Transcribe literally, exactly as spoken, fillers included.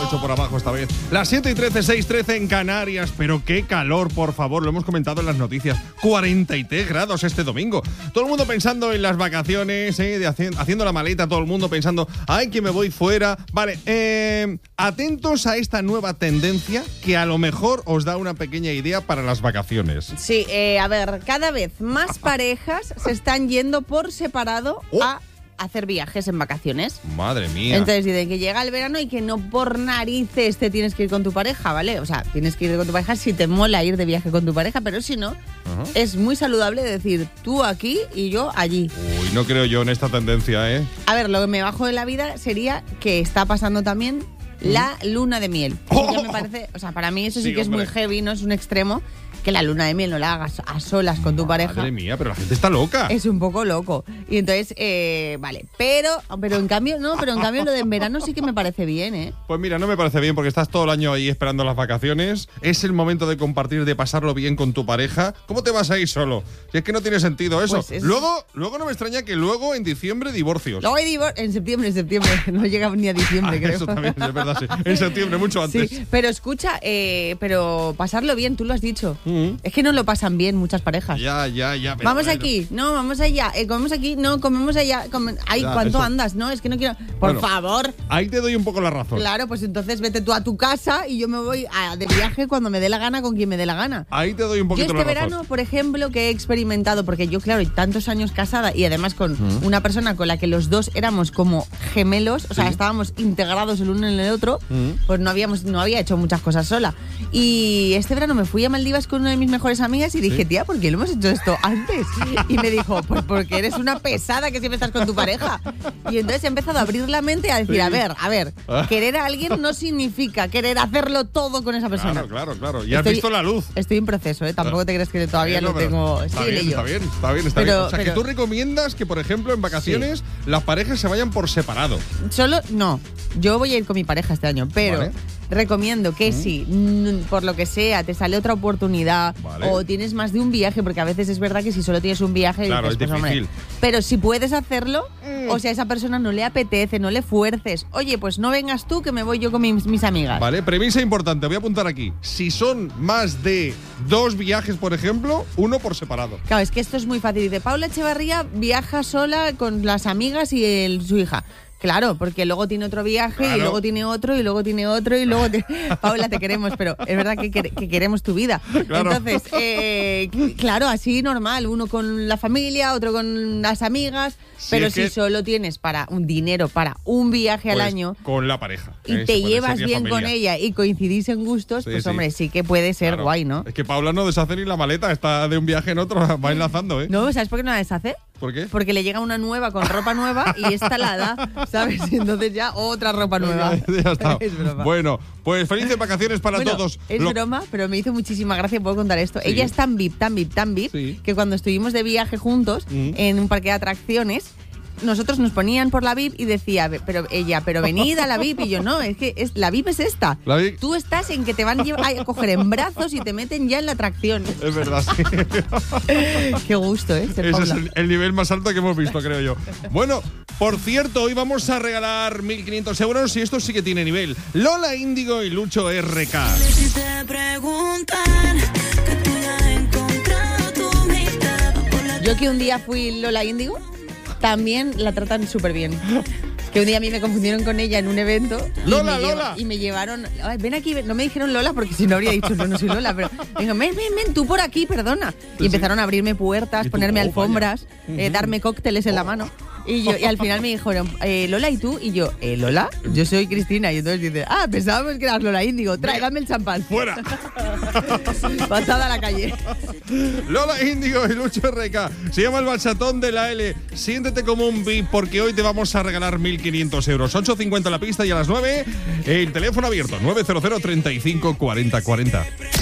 ocho por abajo esta vez. Las siete y trece, seis y trece en Canarias. Pero qué calor, por favor. Lo hemos comentado en las noticias. cuarenta y tres grados este domingo. Todo el mundo pensando en las vacaciones, ¿eh? de haci- haciendo la maleta. Todo el mundo pensando, ay, que me voy fuera. Vale, eh, atentos a esta nueva tendencia que a lo mejor os da una pequeña idea para las vacaciones. Sí, eh, a ver, cada vez más parejas se están yendo por separado Oh. a hacer viajes en vacaciones. Madre mía. Entonces dicen que llega el verano y que no por narices te tienes que ir con tu pareja, ¿vale? O sea, tienes que ir con tu pareja si te mola ir de viaje con tu pareja, pero si no, Ajá. es muy saludable decir tú aquí y yo allí. Uy, no creo yo en esta tendencia, ¿eh? A ver, lo que me bajo de la vida sería que está pasando también la luna de miel. Eso ya me parece, o sea, para mí eso sí, Sí, que es hombre. muy heavy, no es un extremo. Que la luna de miel no la hagas a solas con tu pareja. Madre mía, pero la gente está loca. Es un poco loco. Y entonces, eh, vale. Pero, pero en cambio, no, pero en cambio lo de en verano sí que me parece bien, ¿eh? Pues mira, no me parece bien porque estás todo el año ahí esperando las vacaciones. Es el momento de compartir, de pasarlo bien con tu pareja. ¿Cómo te vas a ir solo? Si es que no tiene sentido eso. Pues es- Luego, luego no me extraña que luego en diciembre divorcios. Luego hay divor- en septiembre, en septiembre. No llega ni a diciembre, Ah, creo. eso también, es verdad, sí. En septiembre, mucho antes. Sí, pero escucha, eh, pero pasarlo bien, tú lo has dicho. Mm. Es que no lo pasan bien muchas parejas. Ya, ya, ya. pero Vamos bueno. aquí, no, vamos allá, eh, comemos aquí, no, comemos allá. come- Ay, Ya, ¿cuánto eso. andas? No, es que no quiero. Por Bueno. favor. Ahí te doy un poco la razón. Claro, pues entonces vete tú a tu casa y yo me voy a- de viaje cuando me dé la gana con quien me dé la gana. Ahí te doy un Yo poquito este la razón. verano, por ejemplo, que he experimentado, porque yo, claro, tantos años casada y además con una persona con la que los dos éramos como gemelos, o sea, Sí. estábamos integrados el uno en el otro, Mm. pues no habíamos, no había hecho muchas cosas sola. Y este verano me fui a Maldivas con una de mis mejores amigas y dije, Sí. tía, ¿por qué lo hemos hecho esto antes? Y me dijo, pues porque eres una pesada que siempre estás con tu pareja. Y entonces he empezado a abrir la mente y a decir, Sí. a ver, a ver, Ah. querer a alguien no significa querer hacerlo todo con esa persona. Claro, claro, claro. Y has Estoy- visto la luz. Estoy en proceso, ¿eh? Tampoco te crees que todavía Bueno, lo pero tengo. Está Sí, bien, ello. está bien, está bien, está Pero- bien. O sea, que pero- tú recomiendas que, por ejemplo, en vacaciones las parejas se vayan por separado. Solo, no. Yo voy a ir con mi pareja este año, pero Vale. recomiendo que si, mm, por lo que sea, te sale otra oportunidad Vale. o tienes más de un viaje, porque a veces es verdad que si solo tienes un viaje, Claro, dices, es pues, hombre, difícil. pero si puedes hacerlo, Mm. o sea, a esa persona no le apetece, no le fuerces. Oye, pues no vengas tú, que me voy yo con mis, mis amigas. Vale, premisa importante, voy a apuntar aquí. Si son más de dos viajes, por ejemplo, uno por separado. Claro, es que esto es muy fácil. Dice, Paula Echevarría viaja sola con las amigas y el- su hija. Claro, porque luego tiene otro viaje Claro. y luego tiene otro y luego tiene otro y luego... te- Paula, te queremos, pero es verdad que, quere- que queremos tu vida. Claro. Entonces, eh, claro, así normal. Uno con la familia, otro con las amigas. Si pero es si que- solo tienes para un dinero para un viaje al Pues, año con la pareja. y ¿eh? te Se puede llevas ser bien familia. con ella y coincidís en gustos, Sí, pues sí. hombre, sí que puede ser Claro. guay, ¿no? Es que Paula no deshace ni la maleta, está de un viaje en otro, va enlazando, ¿eh? No, ¿sabes por qué no la deshace? ¿Por qué? Porque le llega una nueva con ropa nueva y esta la da, ¿sabes? Entonces ya otra ropa nueva. Ya está. Es broma. Bueno, pues felices vacaciones para Bueno, todos. es Lo- broma, pero me hizo muchísima gracia, puedo contar esto. Sí. Ella es tan VIP, tan VIP, tan VIP, Sí. que cuando estuvimos de viaje juntos Mm. en un parque de atracciones, nosotros nos ponían por la V I P y decía, pero ella, pero venid a la V I P. Y yo, no, es que es, la V I P es esta. La V I P. Tú estás en que te van a, llevar- a coger en brazos y te meten ya en la atracción. Es verdad, sí. Qué gusto, ¿eh? Ser Ese es Paula. el, el nivel más alto que hemos visto, creo yo. Bueno, por cierto, hoy vamos a regalar mil quinientos euros y esto sí que tiene nivel. Lola Índigo y Lucho R K. Si te preguntan que tú ya has encontrado tu mitad por la Yo que un día fui Lola Índigo, también la tratan súper bien. Que un día a mí me confundieron con ella en un evento. y Lola, me lleva- Lola. Y me llevaron. Ay, ven aquí, ven. No me dijeron Lola porque si no habría dicho no, no soy Lola. Pero venga, ven, ven, ven, tú por aquí, perdona. Y Sí, empezaron a abrirme puertas, Y tú, ponerme oh, alfombras, vaya. eh, darme cócteles en la mano. Y, yo, y al final me dijeron, eh, Lola, ¿y tú? Y yo, eh, Lola, yo soy Cristina. Y entonces dice, ah, pensábamos que eras Lola Índigo. Tráigame el champán. ¡Fuera! Pasada a la calle. Lola Índigo y Lucho R K. Se llama el bachatón de la L. Siéntete como un V I P porque hoy te vamos a regalar mil quinientos euros. ocho cincuenta la pista y a las nueve el teléfono abierto. nueve cero cero, treinta y cinco, cuarenta cuarenta.